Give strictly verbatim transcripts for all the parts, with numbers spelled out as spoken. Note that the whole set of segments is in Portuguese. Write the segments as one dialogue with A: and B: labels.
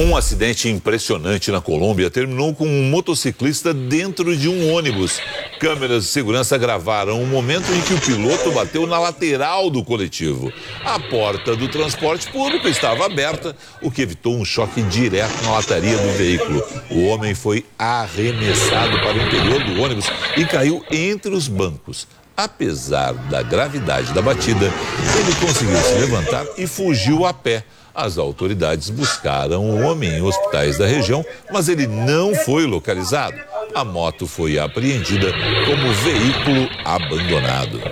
A: Um acidente impressionante na Colômbia terminou com um motociclista dentro de um ônibus. Câmeras de segurança gravaram o momento em que o piloto bateu na lateral do coletivo. A porta do transporte público estava aberta, o que evitou um choque direto na lataria do veículo. O homem foi arremessado para o interior do ônibus e caiu entre os bancos. Apesar da gravidade da batida, ele conseguiu se levantar e fugiu a pé. As autoridades buscaram o homem em hospitais da região, mas ele não foi localizado. A moto foi apreendida como veículo abandonado.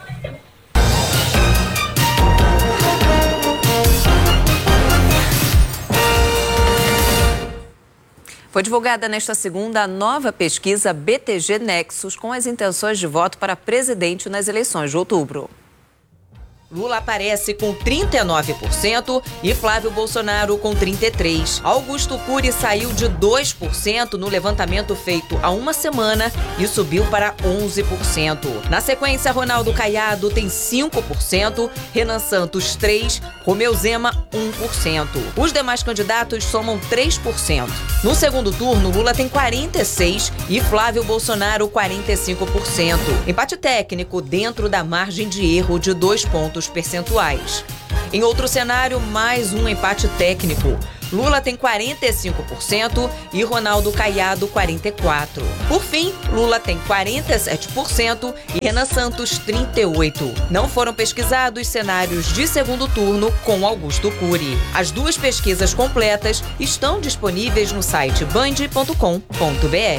B: Foi divulgada nesta segunda a nova pesquisa B T G Nexus com as intenções de voto para presidente nas eleições de outubro.
C: Lula aparece com trinta e nove por cento e Flávio Bolsonaro com trinta e três por cento. Augusto Cury saiu de dois por cento no levantamento feito há uma semana e subiu para onze por cento. Na sequência, Ronaldo Caiado tem cinco por cento, Renan Santos três por cento, Romeu Zema um por cento. Os demais candidatos somam três por cento. No segundo turno, Lula tem quarenta e seis por cento e Flávio Bolsonaro quarenta e cinco por cento. Empate técnico dentro da margem de erro de dois pontos percentuais. Em outro cenário, mais um empate técnico. Lula tem quarenta e cinco por cento e Ronaldo Caiado quarenta e quatro por cento. Por fim, Lula tem quarenta e sete por cento e Renan Santos trinta e oito por cento. Não foram pesquisados cenários de segundo turno com Augusto Cury. As duas pesquisas completas estão disponíveis no site band ponto com ponto br.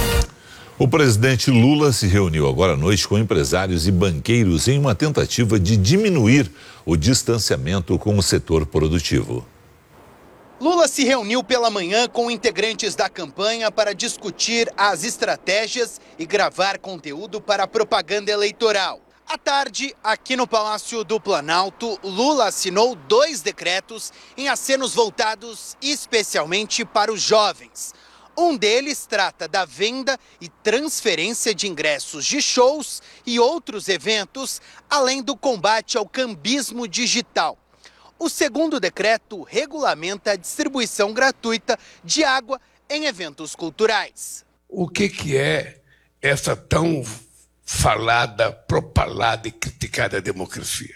A: O presidente Lula se reuniu agora à noite com empresários e banqueiros em uma tentativa de diminuir o distanciamento com o setor produtivo.
D: Lula se reuniu pela manhã com integrantes da campanha para discutir as estratégias e gravar conteúdo para a propaganda eleitoral. À tarde, aqui no Palácio do Planalto, Lula assinou dois decretos em acenos voltados especialmente para os jovens. Um deles trata da venda e transferência de ingressos de shows e outros eventos, além do combate ao cambismo digital. O segundo decreto regulamenta a distribuição gratuita de água em eventos culturais.
E: O que, que é essa tão falada, propalada e criticada democracia?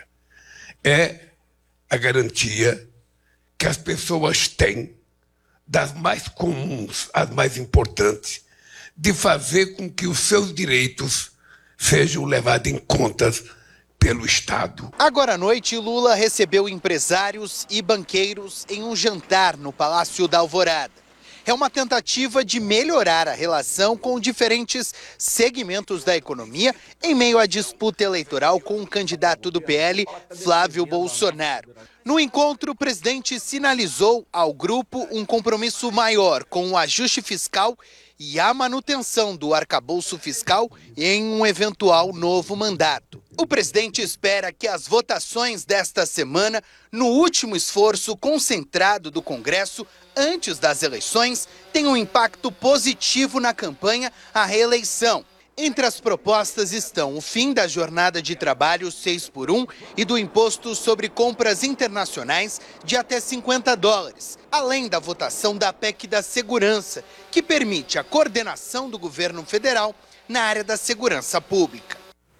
E: É a garantia que as pessoas têm, das mais comuns às mais importantes, de fazer com que os seus direitos sejam levados em conta pelo Estado.
D: Agora à noite, Lula recebeu empresários e banqueiros em um jantar no Palácio da Alvorada. É uma tentativa de melhorar a relação com diferentes segmentos da economia em meio à disputa eleitoral com o candidato do P L, Flávio Bolsonaro. No encontro, o presidente sinalizou ao grupo um compromisso maior com o ajuste fiscal e a manutenção do arcabouço fiscal em um eventual novo mandato. O presidente espera que as votações desta semana, no último esforço concentrado do Congresso antes das eleições, tenham um impacto positivo na campanha à reeleição. Entre as propostas estão o fim da jornada de trabalho seis por um e do imposto sobre compras internacionais de até cinquenta dólares, além da votação da P E C da segurança, que permite a coordenação do governo federal na área da segurança pública.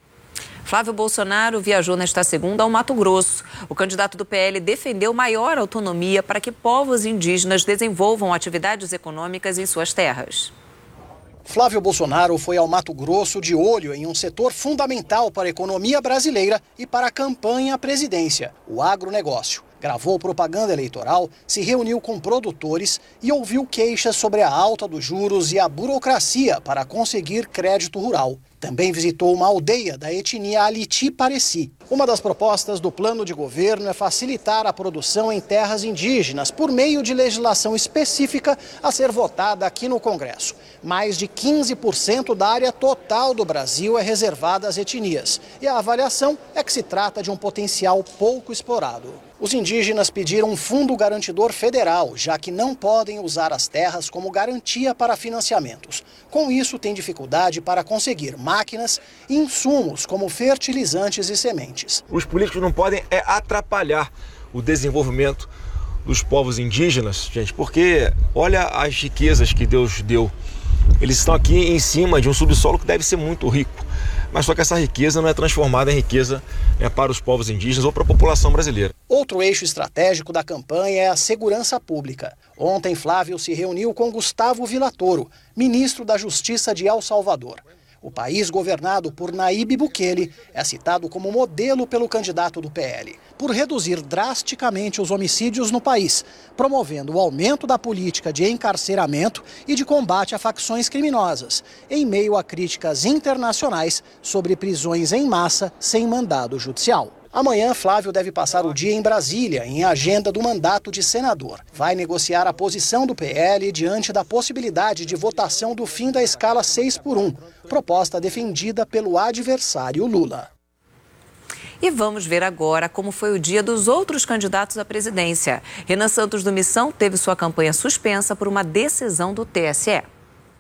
B: Flávio Bolsonaro viajou nesta segunda ao Mato Grosso. O candidato do P L defendeu maior autonomia para que povos indígenas desenvolvam atividades econômicas em suas terras.
F: Flávio Bolsonaro foi ao Mato Grosso de olho em um setor fundamental para a economia brasileira e para a campanha à presidência, o agronegócio. Gravou propaganda eleitoral, se reuniu com produtores e ouviu queixas sobre a alta dos juros e a burocracia para conseguir crédito rural. Também visitou uma aldeia da etnia Aliti-Pareci. Uma das propostas do plano de governo é facilitar a produção em terras indígenas por meio de legislação específica a ser votada aqui no Congresso. Mais de quinze por cento da área total do Brasil é reservada às etnias. E a avaliação é que se trata de um potencial pouco explorado. Os indígenas pediram um fundo garantidor federal, já que não podem usar as terras como garantia para financiamentos. Com isso, tem dificuldade para conseguir máquinas e insumos como fertilizantes e sementes.
G: Os políticos não podem é, atrapalhar o desenvolvimento dos povos indígenas, gente, porque olha as riquezas que Deus deu. Eles estão aqui em cima de um subsolo que deve ser muito rico, mas só que essa riqueza não é transformada em riqueza, né, para os povos indígenas ou para a população brasileira.
F: Outro eixo estratégico da campanha é a segurança pública. Ontem, Flávio se reuniu com Gustavo Villatoro, ministro da Justiça de El Salvador. O país governado por Nayib Bukele é citado como modelo pelo candidato do P L, por reduzir drasticamente os homicídios no país, promovendo o aumento da política de encarceramento e de combate a facções criminosas, em meio a críticas internacionais sobre prisões em massa sem mandado judicial. Amanhã, Flávio deve passar o dia em Brasília, em agenda do mandato de senador. Vai negociar a posição do P L diante da possibilidade de votação do fim da escala seis por um, proposta defendida pelo adversário Lula.
B: E vamos ver agora como foi o dia dos outros candidatos à presidência. Renan Santos do Missão teve sua campanha suspensa por uma decisão do T S E.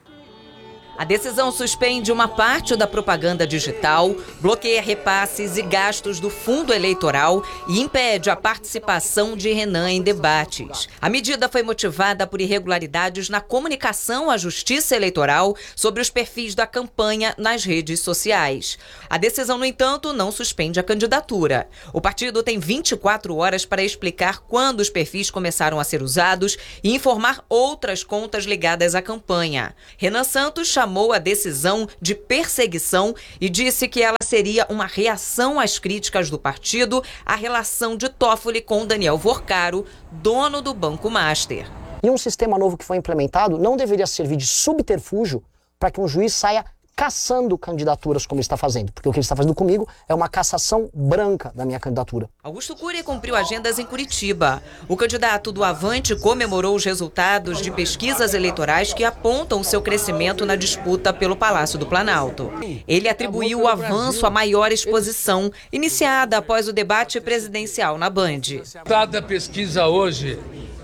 C: A decisão suspende uma parte da propaganda digital, bloqueia repasses e gastos do fundo eleitoral e impede a participação de Renan em debates. A medida foi motivada por irregularidades na comunicação à Justiça Eleitoral sobre os perfis da campanha nas redes sociais. A decisão, no entanto, não suspende a candidatura. O partido tem vinte e quatro horas para explicar quando os perfis começaram a ser usados e informar outras contas ligadas à campanha. Renan Santos chamou chamou a decisão de perseguição e disse que ela seria uma reação às críticas do partido à relação de Toffoli com Daniel Vorcaro, dono do Banco Master.
H: E um sistema novo que foi implementado não deveria servir de subterfúgio para que um juiz saia caçando candidaturas como ele está fazendo, porque o que ele está fazendo comigo é uma cassação branca da minha candidatura.
C: Augusto Cury cumpriu agendas em Curitiba. O candidato do Avante comemorou os resultados de pesquisas eleitorais que apontam seu crescimento na disputa pelo Palácio do Planalto. Ele atribuiu o avanço à maior exposição, iniciada após o debate presidencial na Band.
I: O resultado da pesquisa hoje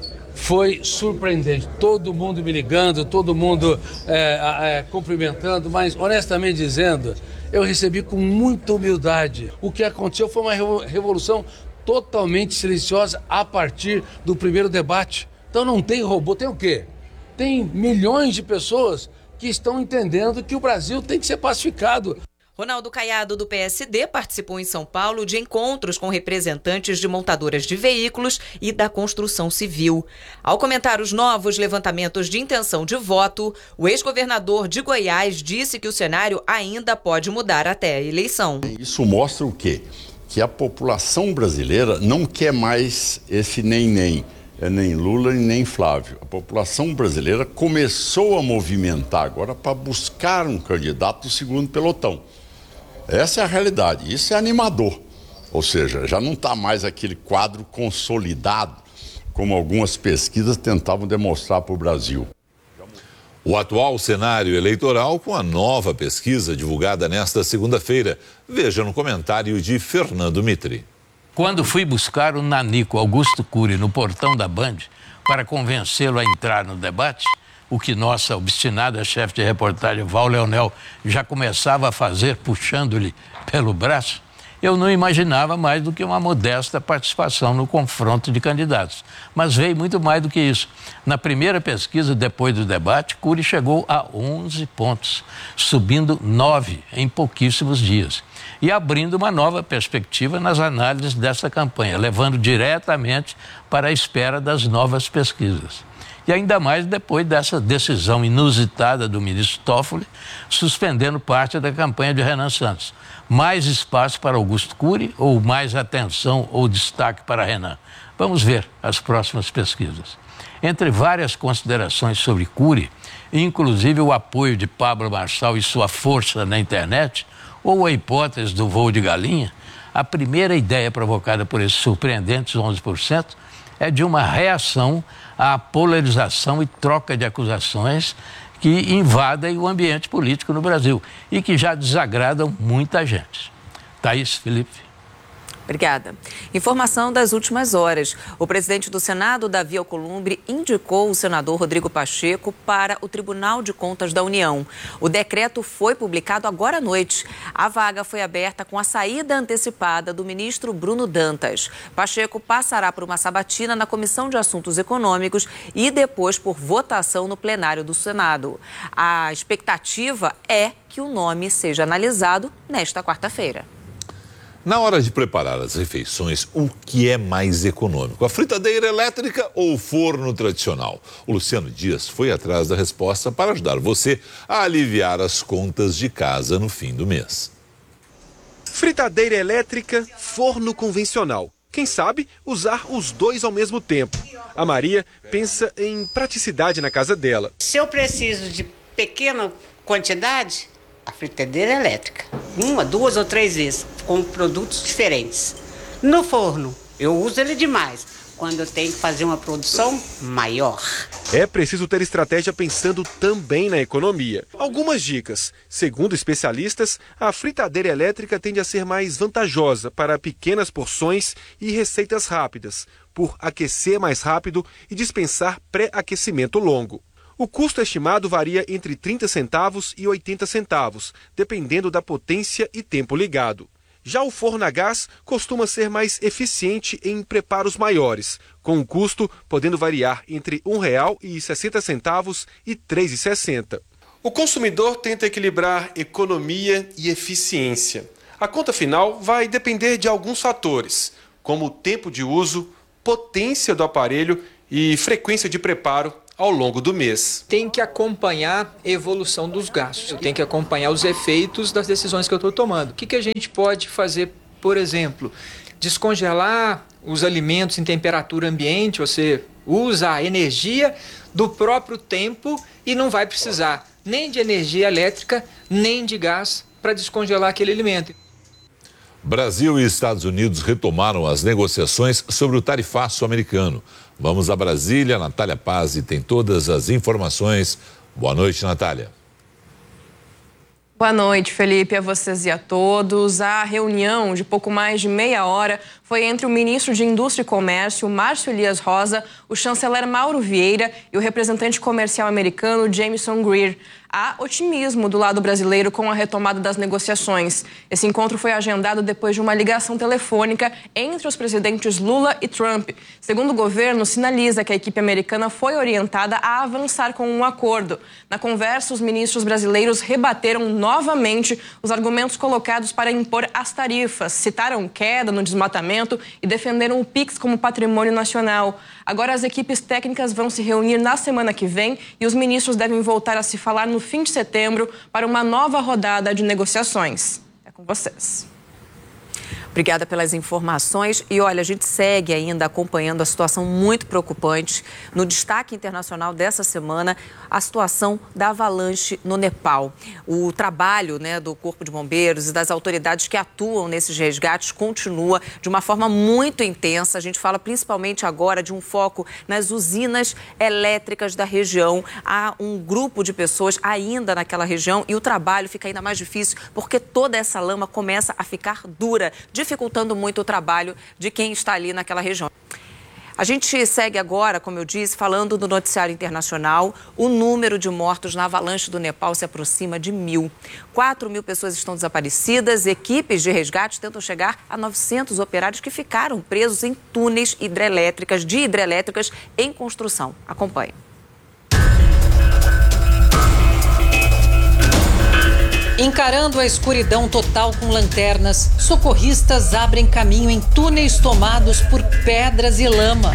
I: foi surpreendente, todo mundo me ligando, todo mundo é, é, cumprimentando, mas honestamente dizendo, eu recebi com muita humildade. O que aconteceu foi uma revolução totalmente silenciosa a partir do primeiro debate. Então não tem robô, tem o quê? Tem milhões de pessoas que estão entendendo que o Brasil tem que ser pacificado.
C: Ronaldo Caiado, do P S D, participou em São Paulo de encontros com representantes de montadoras de veículos e da construção civil. Ao comentar os novos levantamentos de intenção de voto, o ex-governador de Goiás disse que o cenário ainda pode mudar até a eleição.
J: Isso mostra o quê? Que a população brasileira não quer mais esse nem-nem. É nem Lula e nem Flávio. A população brasileira começou a movimentar agora para buscar um candidato do segundo pelotão. Essa é a realidade, isso é animador, ou seja, já não está mais aquele quadro consolidado, como algumas pesquisas tentavam demonstrar para o Brasil.
A: O atual cenário eleitoral com a nova pesquisa divulgada nesta segunda-feira. Veja no comentário de Fernando Mitri.
K: Quando fui buscar o nanico Augusto Cury no portão da Band para convencê-lo a entrar no debate, o que nossa obstinada chefe de reportagem, Val Leonel, já começava a fazer, puxando-lhe pelo braço, eu não imaginava mais do que uma modesta participação no confronto de candidatos. Mas veio muito mais do que isso. Na primeira pesquisa, depois do debate, Cury chegou a onze pontos, subindo nove em pouquíssimos dias. E abrindo uma nova perspectiva nas análises dessa campanha, levando diretamente para a espera das novas pesquisas. E ainda mais depois dessa decisão inusitada do ministro Toffoli, suspendendo parte da campanha de Renan Santos. Mais espaço para Augusto Cury ou mais atenção ou destaque para Renan? Vamos ver as próximas pesquisas. Entre várias considerações sobre Cury, inclusive o apoio de Pablo Marçal e sua força na internet, ou a hipótese do voo de galinha, a primeira ideia provocada por esses surpreendentes onze por cento é de uma reação à polarização e troca de acusações que invadem o ambiente político no Brasil e que já desagradam muita gente. Thaís, Felipe.
B: Obrigada. Informação das últimas horas. O presidente do Senado, Davi Alcolumbre, indicou o senador Rodrigo Pacheco para o Tribunal de Contas da União. O decreto foi publicado agora à noite. A vaga foi aberta com a saída antecipada do ministro Bruno Dantas. Pacheco passará por uma sabatina na Comissão de Assuntos Econômicos e depois por votação no plenário do Senado. A expectativa é que o nome seja analisado nesta quarta-feira.
A: Na hora de preparar as refeições, o que é mais econômico? A fritadeira elétrica ou o forno tradicional? O Luciano Dias foi atrás da resposta para ajudar você a aliviar as contas de casa no fim do mês.
L: Fritadeira elétrica, forno convencional. Quem sabe usar os dois ao mesmo tempo. A Maria pensa em praticidade na casa dela.
M: Se eu preciso de pequena quantidade, a fritadeira elétrica. Uma, duas ou três vezes, com produtos diferentes. No forno, eu uso ele demais, quando eu tenho que fazer uma produção maior.
L: É preciso ter estratégia pensando também na economia. Algumas dicas. Segundo especialistas, a fritadeira elétrica tende a ser mais vantajosa para pequenas porções e receitas rápidas, por aquecer mais rápido e dispensar pré-aquecimento longo. O custo estimado varia entre trinta centavos e oitenta centavos, dependendo da potência e tempo ligado. Já o forno a gás costuma ser mais eficiente em preparos maiores, com o custo podendo variar entre um real e sessenta centavos e três reais e sessenta centavos. O consumidor tenta equilibrar economia e eficiência. A conta final vai depender de alguns fatores, como o tempo de uso, potência do aparelho e frequência de preparo ao longo do mês.
N: Tem que acompanhar a evolução dos gastos, eu tenho que acompanhar os efeitos das decisões que eu estou tomando. O que, que a gente pode fazer, por exemplo, descongelar os alimentos em temperatura ambiente, você usa a energia do próprio tempo e não vai precisar nem de energia elétrica, nem de gás para descongelar aquele alimento.
A: Brasil e Estados Unidos retomaram as negociações sobre o tarifaço americano. Vamos a Brasília, Natália Pazzi tem todas as informações. Boa noite, Natália.
O: Boa noite, Felipe, a vocês e a todos. A reunião de pouco mais de meia hora foi entre o ministro de Indústria e Comércio, Márcio Elias Rosa, o chanceler Mauro Vieira e o representante comercial americano, Jamieson Greer. Há otimismo do lado brasileiro com a retomada das negociações. Esse encontro foi agendado depois de uma ligação telefônica entre os presidentes Lula e Trump. Segundo o governo, sinaliza que a equipe americana foi orientada a avançar com um acordo. Na conversa, os ministros brasileiros rebateram novamente os argumentos colocados para impor as tarifas, citaram queda no desmatamento e defenderam o Pix como patrimônio nacional. Agora as equipes técnicas vão se reunir na semana que vem e os ministros devem voltar a se falar no fim de setembro para uma nova rodada de negociações. É com vocês.
B: Obrigada pelas informações. E olha, a gente segue ainda acompanhando a situação muito preocupante. No destaque internacional dessa semana, a situação da avalanche no Nepal. O trabalho, né, do Corpo de Bombeiros e das autoridades que atuam nesses resgates continua de uma forma muito intensa. A gente fala principalmente agora de um foco nas usinas elétricas da região. Há um grupo de pessoas ainda naquela região e o trabalho fica ainda mais difícil porque toda essa lama começa a ficar dura, dificultando muito o trabalho de quem está ali naquela região. A gente segue agora, como eu disse, falando do noticiário internacional. O número de mortos na avalanche do Nepal se aproxima de mil. Quatro mil pessoas estão desaparecidas. Equipes de resgate tentam chegar a novecentos operários que ficaram presos em túneis hidrelétricas, de hidrelétricas em construção. Acompanhe.
P: Encarando a escuridão total com lanternas, socorristas abrem caminho em túneis tomados por pedras e lama.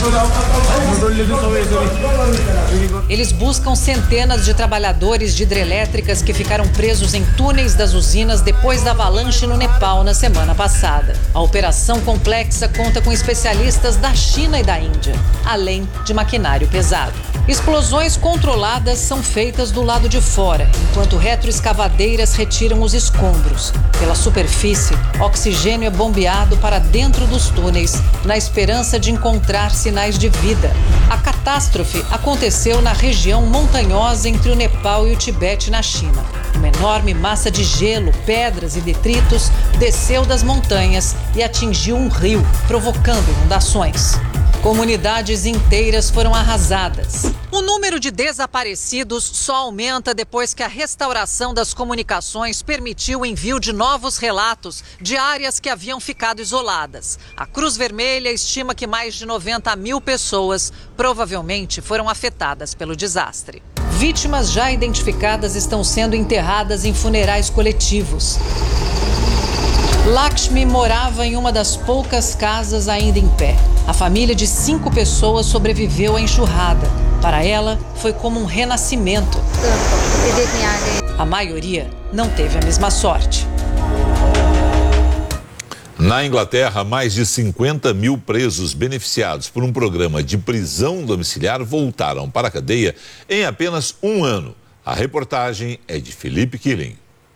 P: Eles buscam centenas de trabalhadores de hidrelétricas que ficaram presos em túneis das usinas depois da avalanche no Nepal na semana passada. A operação complexa conta com especialistas da China e da Índia, além de maquinário pesado. Explosões controladas são feitas do lado de fora, enquanto retroescavadeiras retiram os escombros. Pela superfície, oxigênio é bombeado para dentro dos túneis, na esperança de encontrar sinais de vida. A catástrofe aconteceu na região montanhosa entre o Nepal e o Tibete, na China. Uma enorme massa de gelo, pedras e detritos desceu das montanhas e atingiu um rio, provocando inundações. Comunidades inteiras foram arrasadas. O número de desaparecidos só aumenta depois que a restauração das comunicações permitiu o envio de novos relatos de áreas que haviam ficado isoladas. A Cruz Vermelha estima que mais de noventa mil pessoas provavelmente foram afetadas pelo desastre. Vítimas já identificadas estão sendo enterradas em funerais coletivos. Lakshmi morava em uma das poucas casas ainda em pé. A família de cinco pessoas sobreviveu à enxurrada. Para ela, foi como um renascimento. A maioria não teve a mesma sorte.
A: Na Inglaterra, mais de cinquenta mil presos beneficiados por um programa de prisão domiciliar voltaram para a cadeia em apenas um ano. A reportagem é de Felipe Killing.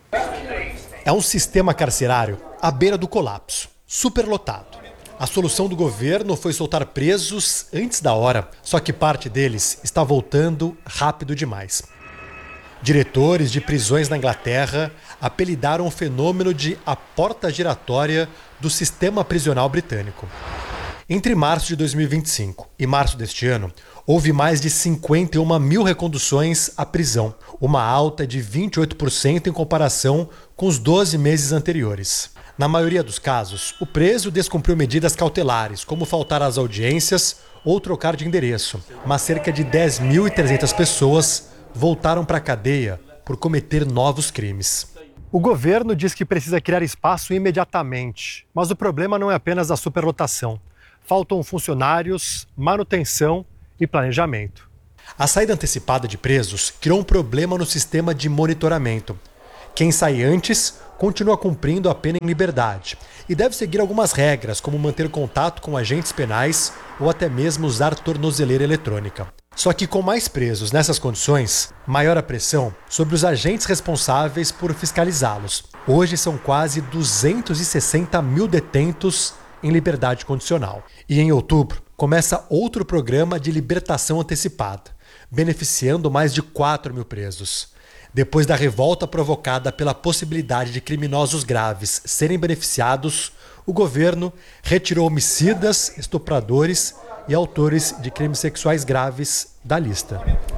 Q: É um sistema carcerário à beira do colapso, superlotado. A solução do governo foi soltar presos antes da hora, só que parte deles está voltando rápido demais. Diretores de prisões na Inglaterra apelidaram o fenômeno de a porta giratória do sistema prisional britânico. Entre março de dois mil e vinte e cinco e março deste ano, houve mais de cinquenta e uma mil reconduções à prisão, uma alta de vinte e oito por cento em comparação com os doze meses anteriores. Na maioria dos casos, o preso descumpriu medidas cautelares, como faltar às audiências ou trocar de endereço, mas cerca de dez mil e trezentas pessoas voltaram para a cadeia por cometer novos crimes. O governo diz que precisa criar espaço imediatamente, mas o problema não é apenas a superlotação. Faltam funcionários, manutenção e planejamento. A saída antecipada de presos criou um problema no sistema de monitoramento. Quem sai antes continua cumprindo a pena em liberdade e deve seguir algumas regras, como manter contato com agentes penais ou até mesmo usar tornozeleira eletrônica. Só que com mais presos nessas condições, maior a pressão sobre os agentes responsáveis por fiscalizá-los. Hoje são quase duzentos e sessenta mil detentos em liberdade condicional. E em outubro começa outro programa de libertação antecipada, beneficiando mais de quatro mil presos. Depois da revolta provocada pela possibilidade de criminosos graves serem beneficiados, o governo retirou homicidas, estupradores e autores de crimes sexuais graves da lista.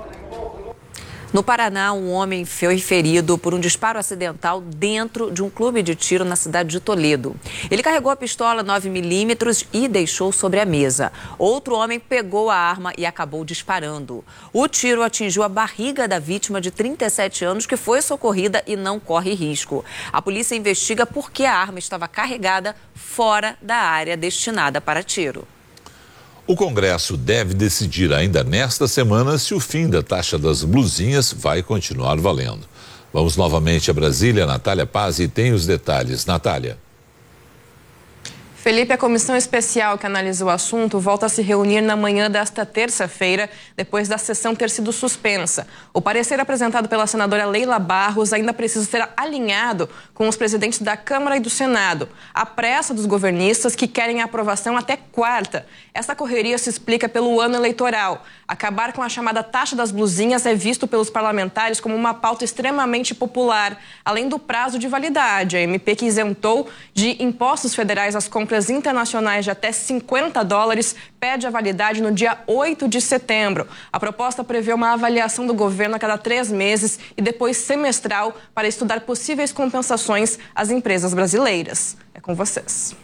B: No Paraná, um homem foi ferido por um disparo acidental dentro de um clube de tiro na cidade de Toledo. Ele carregou a pistola nove milímetros e deixou sobre a mesa. Outro homem pegou a arma e acabou disparando. O tiro atingiu a barriga da vítima de trinta e sete anos, que foi socorrida e não corre risco. A polícia investiga por que a arma estava carregada fora da área destinada para tiro.
A: O Congresso deve decidir ainda nesta semana se o fim da taxa das blusinhas vai continuar valendo. Vamos novamente a Brasília. Natália Pazzi tem os detalhes. Natália.
O: Felipe, a comissão especial que analisa o assunto volta a se reunir na manhã desta terça-feira, depois da sessão ter sido suspensa. O parecer apresentado pela senadora Leila Barros ainda precisa ser alinhado com os presidentes da Câmara e do Senado. A pressa dos governistas que querem a aprovação até quarta. Essa correria se explica pelo ano eleitoral. Acabar com a chamada taxa das blusinhas é visto pelos parlamentares como uma pauta extremamente popular, além do prazo de validade. A M P que isentou de impostos federais as compras internacionais de até cinquenta dólares pede a validade no dia oito de setembro. A proposta prevê uma avaliação do governo a cada três meses e depois semestral para estudar possíveis compensações às empresas brasileiras. É com vocês.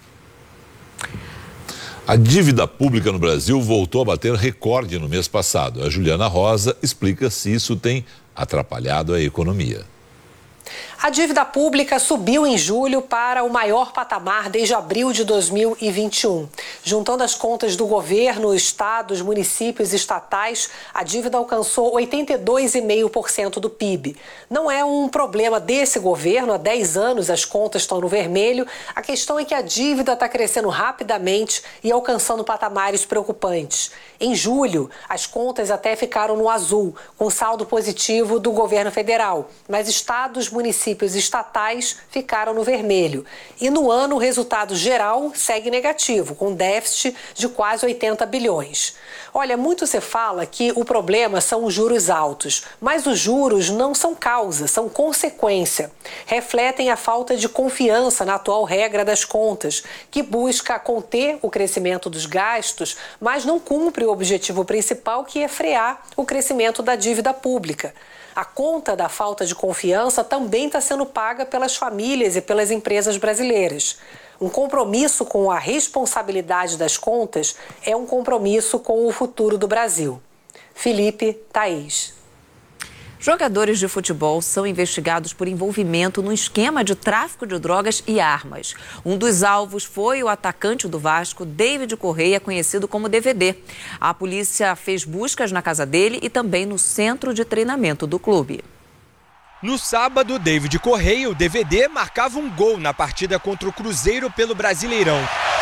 A: A dívida pública no Brasil voltou a bater recorde no mês passado. A Juliana Rosa explica se isso tem atrapalhado a economia.
R: A dívida pública subiu em julho para o maior patamar desde abril de dois mil e vinte e um. Juntando as contas do governo, estados, municípios e estatais, a dívida alcançou oitenta e dois vírgula cinco por cento do P I B. Não é um problema desse governo, há dez anos as contas estão no vermelho. A questão é que a dívida está crescendo rapidamente e alcançando patamares preocupantes. Em julho, as contas até ficaram no azul, com saldo positivo do governo federal, mas estados, municípios municípios estatais ficaram no vermelho. E no ano, o resultado geral segue negativo, com déficit de quase oitenta bilhões. Olha, muito se fala que o problema são os juros altos, mas os juros não são causa, são consequência. Refletem a falta de confiança na atual regra das contas, que busca conter o crescimento dos gastos, mas não cumpre o objetivo principal, que é frear o crescimento da dívida pública. A conta da falta de confiança também está sendo paga pelas famílias e pelas empresas brasileiras. Um compromisso com a responsabilidade das contas é um compromisso com o futuro do Brasil. Felipe, Thaís.
B: Jogadores de futebol são investigados por envolvimento no esquema de tráfico de drogas e armas. Um dos alvos foi o atacante do Vasco, David Correia, conhecido como D V D. A polícia fez buscas na casa dele e também no centro de treinamento do clube.
S: No sábado, David Correia, o D V D, marcava um gol na partida contra o Cruzeiro pelo Brasileirão.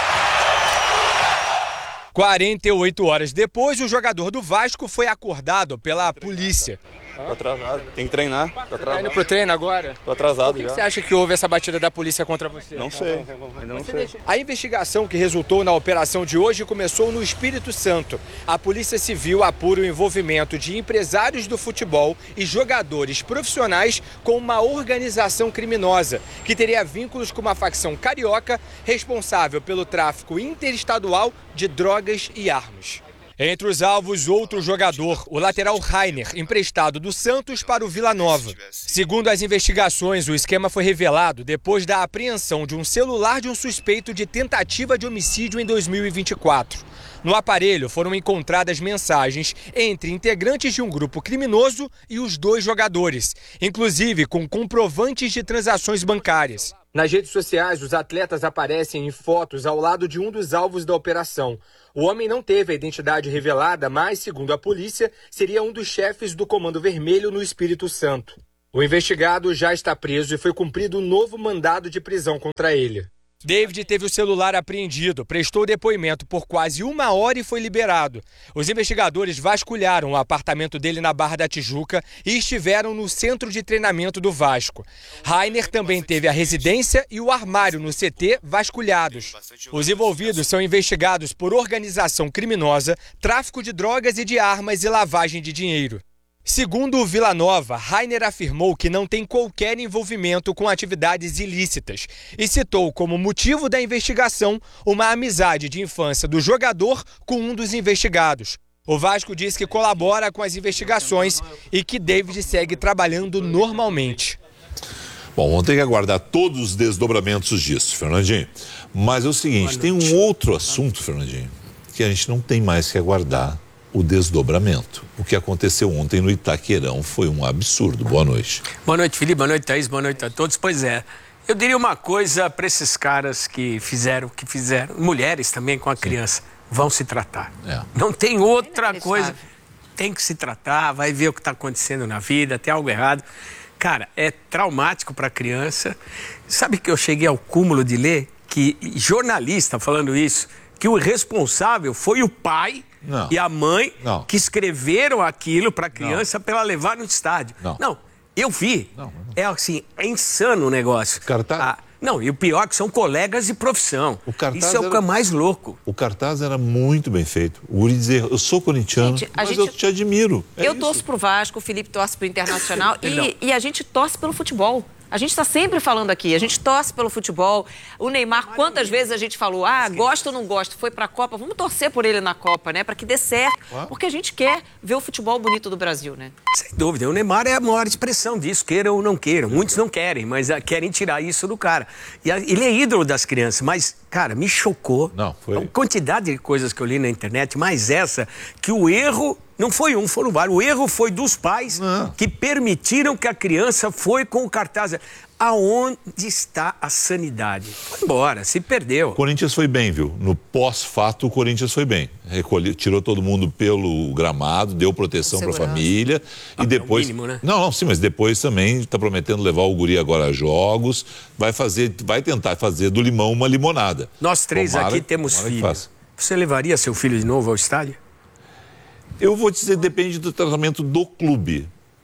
S: quarenta e oito horas depois, o jogador do Vasco foi acordado pela polícia.
T: Tô atrasado, tem que treinar. Tô atrasado.
S: Tá indo pro treino agora?
T: Tô atrasado.
S: Por que
T: já.
S: que você acha que houve essa batida da polícia contra você?
T: Não sei, ainda não sei.
S: A investigação que resultou na operação de hoje começou no Espírito Santo. A Polícia Civil apura o envolvimento de empresários do futebol e jogadores profissionais com uma organização criminosa, que teria vínculos com uma facção carioca responsável pelo tráfico interestadual de drogas e armas. Entre os alvos, outro jogador, o lateral Rainer, emprestado do Santos para o Vila Nova. Segundo as investigações, o esquema foi revelado depois da apreensão de um celular de um suspeito de tentativa de homicídio em dois mil e vinte e quatro. No aparelho foram encontradas mensagens entre integrantes de um grupo criminoso e os dois jogadores, inclusive com comprovantes de transações bancárias. Nas redes sociais, os atletas aparecem em fotos ao lado de um dos alvos da operação. O homem não teve a identidade revelada, mas, segundo a polícia, seria um dos chefes do Comando Vermelho no Espírito Santo. O investigado já está preso e foi cumprido um novo mandado de prisão contra ele. David teve o celular apreendido, prestou depoimento por quase uma hora e foi liberado. Os investigadores vasculharam o apartamento dele na Barra da Tijuca e estiveram no centro de treinamento do Vasco. Rainer também teve a residência e o armário no C T vasculhados. Os envolvidos são investigados por organização criminosa, tráfico de drogas e de armas e lavagem de dinheiro. Segundo o Vila Nova, Rainer afirmou que não tem qualquer envolvimento com atividades ilícitas e citou como motivo da investigação uma amizade de infância do jogador com um dos investigados. O Vasco diz que colabora com as investigações e que David segue trabalhando normalmente.
A: Bom, vamos ter que aguardar todos os desdobramentos disso, Fernandinho. Mas é o seguinte, tem um outro assunto, Fernandinho, que a gente não tem mais que aguardar. O desdobramento. O que aconteceu ontem no Itaquerão foi um absurdo. Boa noite.
U: Boa noite, Felipe. Boa noite, Thaís. Boa noite a todos. Pois é, eu diria uma coisa para esses caras que fizeram o que fizeram, mulheres também com a criança, vão se tratar. É. Não tem outra coisa. Tem que se tratar, vai ver o que está acontecendo na vida, tem algo errado. Cara, é traumático para a criança. Sabe que eu cheguei ao cúmulo de ler que jornalista falando isso, que o responsável foi o pai Não. e a mãe não. que escreveram aquilo para a criança para ela levar no estádio. Não, não eu vi. Não, não. É assim, é insano o negócio.
A: Cartaz...
U: Ah, não, e o pior é que são colegas de profissão. O Isso é o que é mais louco.
A: O cartaz era muito bem feito. O Guri dizer, eu sou corintiano, gente, mas gente... eu te admiro. É
B: eu
A: isso.
B: torço pro Vasco, o Felipe torce pro Internacional e, e a gente torce pelo futebol. A gente está sempre falando aqui, a gente torce pelo futebol. O Neymar, quantas vezes a gente falou, ah, gosto ou não gosto, foi para a Copa, vamos torcer por ele na Copa, né? Para que dê certo, porque a gente quer ver o futebol bonito do Brasil, né?
U: Sem dúvida, o Neymar é a maior expressão disso, queiram ou não queiram. Muitos não querem, mas querem tirar isso do cara. E ele é ídolo das crianças, mas, cara, me chocou
A: não, foi...
U: a quantidade de coisas que eu li na internet, mas essa, que o erro... Não foi um, foram vários. O erro foi dos pais não. que permitiram que a criança foi com o cartaz. Aonde está a sanidade? Foi embora, se perdeu.
A: O Corinthians foi bem, viu? No pós-fato, o Corinthians foi bem. Recolheu, tirou todo mundo pelo gramado, deu proteção para a família. Ah, e depois... É o mínimo, né? Não, não, sim, mas depois também está prometendo levar o Guri agora a jogos. Vai fazer, vai tentar fazer do limão uma limonada.
U: Nós três tomara, aqui temos filhos. Você levaria seu filho de novo ao estádio?
A: Eu vou dizer, depende do tratamento do clube.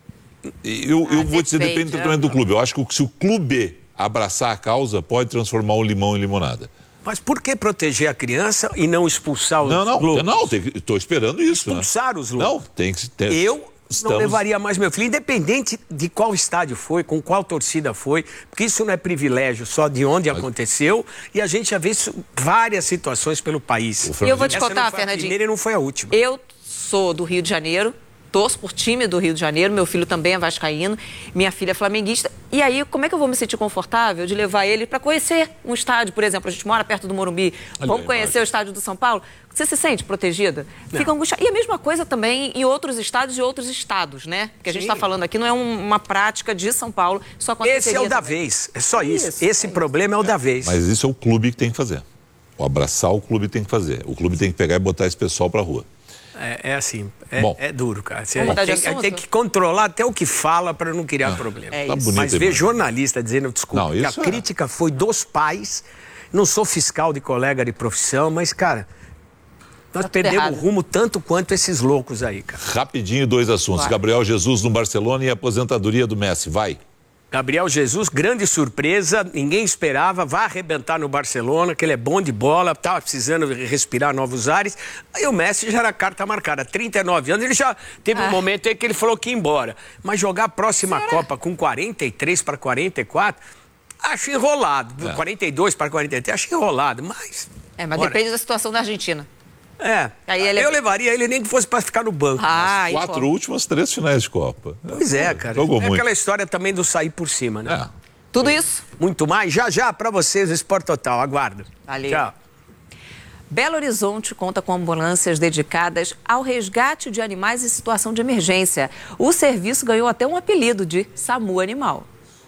A: Eu, eu
B: Ah,
A: vou dizer,
B: depende,
A: depende do tratamento do clube. Eu acho que se o clube abraçar a causa, pode transformar o limão em limonada.
U: Mas por que proteger a criança e não expulsar os
A: Não, não,
U: loucos?
A: não, estou esperando isso.
U: Expulsar
A: né?
U: os loucos.
A: Não, tem que ter.
U: Eu
A: Estamos...
U: não levaria mais meu filho, independente de qual estádio foi, com qual torcida foi, porque isso não é privilégio só de onde Mas... aconteceu, e a gente já vê isso, várias situações pelo país.
B: E eu vou te
U: Essa
B: contar,
U: não foi
B: Fernandinho.
U: A primeira e não foi a última.
B: Eu sou do Rio de Janeiro, torço por time do Rio de Janeiro, meu filho também é vascaíno, minha filha é flamenguista. E aí, como é que eu vou me sentir confortável de levar ele para conhecer um estádio, por exemplo, a gente mora perto do Morumbi,
A: Ali,
B: vamos conhecer o estádio do São Paulo? Você se sente protegida? Não. Fica angustiada. E a mesma coisa também em outros estádios e outros estados, né? Que a gente está falando aqui não é um, uma prática de São Paulo, só
U: Esse é o da
B: também.
U: vez, é só isso.
B: isso
U: Esse
B: é
U: problema isso. é o da vez.
A: Mas isso é o clube que tem que fazer. O abraçar o clube tem que fazer. O clube tem que pegar e botar esse pessoal para rua.
U: É, é assim, é,
A: Bom,
U: é duro, cara. Você
B: Vamos
U: tem, tem, tem que controlar até o que fala para não criar
A: não,
U: problema.
B: É
A: tá bonito,
U: Mas ver
A: mano.
U: jornalista dizendo, desculpa,
A: não,
U: que a
A: é...
U: crítica foi dos pais, não sou fiscal de colega de profissão, mas, cara, nós tá perdemos o rumo tanto quanto esses loucos aí, cara.
A: Rapidinho, dois assuntos. Vai. Gabriel Jesus no Barcelona e a aposentadoria do Messi. Vai.
U: Gabriel Jesus, grande surpresa, ninguém esperava, vai arrebentar no Barcelona, que ele é bom de bola, estava precisando respirar novos ares. Aí o Messi já era carta marcada, trinta e nove anos, ele já teve ah. um momento aí que ele falou que ia embora. Mas jogar a próxima Será? Copa com quarenta e três para quarenta e quatro, acho enrolado. É. quarenta e dois para quarenta e três, acho enrolado, mas...
B: É, mas
U: Ora.
B: depende da situação da Argentina.
U: É,
B: Aí ele...
U: eu levaria ele nem que fosse para ficar no banco.
B: Ah,
A: As quatro últimas, três finais de Copa.
U: Pois é, cara.
A: Jogou
U: é
A: muito.
U: aquela história também do sair por cima, né?
A: É.
B: Tudo isso?
U: Muito mais, já já para vocês o Esporte Total. Aguardo.
B: Valeu.
U: Tchau.
B: Belo Horizonte conta com ambulâncias dedicadas ao resgate de animais em situação de emergência. O serviço ganhou até um apelido de SAMU Animal.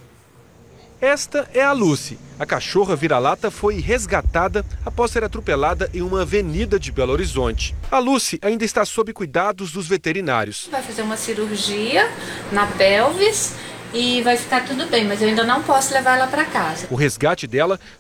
L: Esta é a Lucy. A cachorra vira-lata foi resgatada após ser atropelada em uma avenida de Belo Horizonte. A Lucy ainda está sob cuidados dos veterinários.
E: Vai fazer uma cirurgia na pelvis e vai ficar tudo bem, mas eu ainda não posso levar ela para casa.
L: O resgate dela